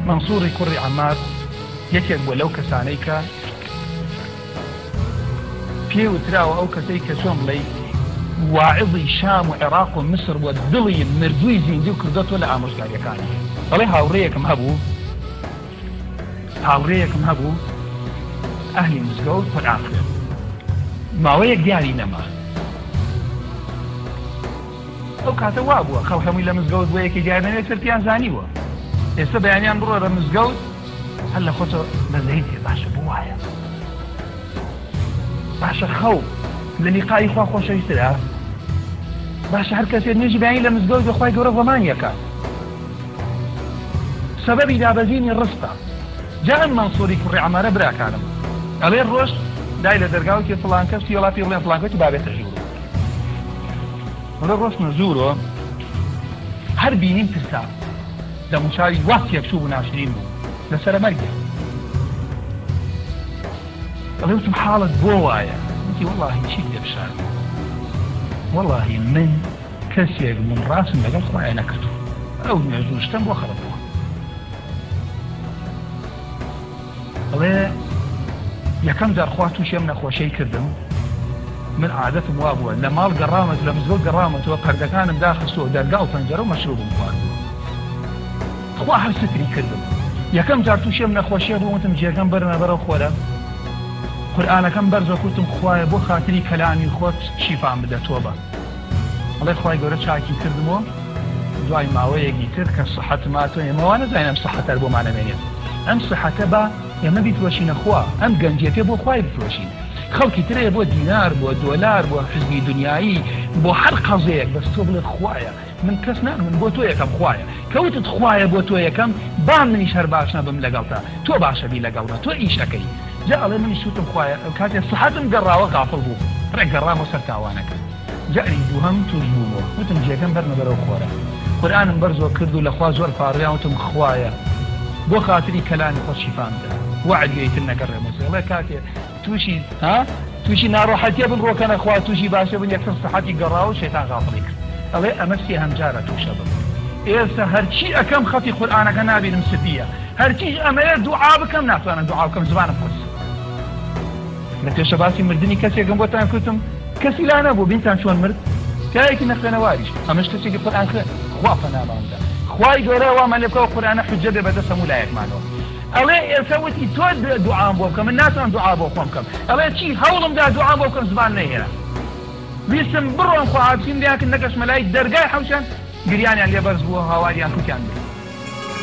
منصوری کوڕی عەمار یەکێک بووە لەو کەسانەی کە پێوتراوە ئەو کەسەی کە چۆن بڵێ واعظی شام و عێراق و مسر بووە دڵی مردووی زیندوی و کردەوە لە ئامۆژگاریەکانی بەڵێ هاوڕێیەکم هەبوو ئەهلی مزگەوت قورئان خوێن ماوەیەک دیاری نەما ئەو کاتە وا بووە خەڵ هەمووی لە مزگەوت بۆ یەکی دیار نەوێت سەرپیان زانیوە ئێستا بەیانیان بڕۆ لە مزگەوت هەر لە خۆتە بەزەیت تێ باشە بۆ وایە باشە خەو لە نیقای خوا خۆشەویسترا باشە هەر کەسێت نوێژی بەیانی لە مزگەوت بەخوای گەورە ڕۆمانیەکات سەبەبی دابەزینی ڕستە جا ئەم مەنسووری کوڕی عەمارە براکانم ئەڵێ ڕۆژ دای لە دەرگاوکی فڵان کەس وڵاتی بڵێن فڵان کەسی بابێتە ژوور ڕۆژنە زوورۆ هەر بینیم ترسا دەموچاوی وەختێک چوو بوو ناشرین بوو لەسەرە مەرگێ ئەڵێ وتم حاڵت بۆ وایە وتی وەڵڵاهی چیت لێ بشار وەڵڵاهی من کەسێک من ڕاستم لەگەڵ خوایە نەکردو ئەو نوێژوو شتم بۆ خەڵەتەوە ئەڵێ یەکەم جار خوا تووشێم نەخۆشەی کردم من عادەتم وا بووە لە ماڵ گەڕامەت لە مزگەوت گەڕامەتەوە پەردەکانم داخستووە دەرگا و پەنجەرە و مەشروبم خواردم خوا هەر ستری کردم یەکەم جار تووشێم نەخۆشیە بوومتم جێگەم بەرنە بەرەو خۆرە قورئانەکەم بەرزە کوتم خوایە بۆ خاتری کەلامی خۆت شیفام بدە تۆبە ئەڵێ خوای گەورە چاکی کردمەوە دوای ماوەیەکی تر کە سەحەتم هاتووە ئێمەوا نەزانین ئەم سەحەتە بۆمانەمێنێت ئەم سەحەتە بە ئێمە بیتوەشینە خوا ئەم گەنجێتێ بۆ خوای بتوەشین خەڵکی ترێ بۆ دینار بۆ دۆلار بۆ حزبی دنیایی بۆ هەر قەزەیەک بەس تۆ بڵێت خوایە من کەس من بۆ تۆ یەکەم خوایە کەوتت خوایە بۆ تۆ یەکەم با منیش هەر باش نەبم لەگەڵتا تۆ باشە بی لەگەڵدا تۆ ئیشەکەی جا ئەڵێ منیش وتم خوایە ئەو کاتێ سەحەتم گەڕاوە غافڵ بوو ڕێک گەڕامەوە سەر تاوانەکە جاری دووهەم توش بوومەوە وتم جێگەم بەرنە بەرەو خۆرە قورئانم بەرزۆ کرد و لەخوا زۆر پاڕیان وتم خوایە بۆ خاتری کەلامی خۆت شیفام بدە وعدیەیتر نەگەڕێمەوە ئەڵێ کاتێ تووشی ناڕەحەتیە بن ڕۆکەنە خوا تووشی باشە بن یەکسەر سەحەتی گەڕاوە و شەیتان غافڵی کرد ئەڵێ ئەمە سێهەم جارە تووشە بم ئێستا هەرچی ئەکەم خەتی قورئانەکە نابینم سپیە هەرچیش ئەمەیە دوعا بکەم ناتوانم دوعا بکەم زبانم قورس لە پێشە باسی مردنی کەسێکم بۆتان کوتم کەسی لا نەبوو بینتان چۆن مرد پیاەکی نەخوێنەواریش ئەمەش کەسێکی قورئان خوێن خوا پەناماندا خوای گەورە وامان لێ بکەوە قورئانە حوجە بێ بەدەست هەموو لایەکمانەوە ئەڵێ ئێستا وتی تۆ دوعام بۆ بکەم من ناتوانم دوعا بۆ خۆم بکەم ئەڵێ چی هەوڵمدا دوعا بۆ بکەم زبان نەهێرا ویستم بڕۆم خوا هاتویم لیاکن نەکەشمە لای دەرگای حەوشان گریانیان لێ بەرز بووە هاواریان کوتیان بێ